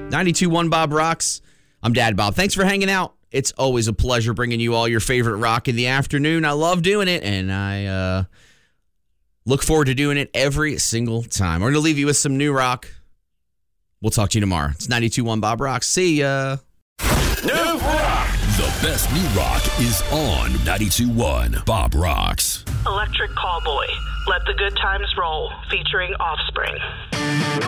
92.1 Bob Rocks. I'm Dad Bob. Thanks for hanging out. It's always a pleasure bringing you all your favorite rock in the afternoon. I love doing it, and I look forward to doing it every single time. We're going to leave you with some new rock. We'll talk to you tomorrow. It's 92.1 Bob Rocks. See ya. New rock. The best new rock is on 92.1 Bob Rocks. Electric Callboy, Let the Good Times Roll, featuring Offspring.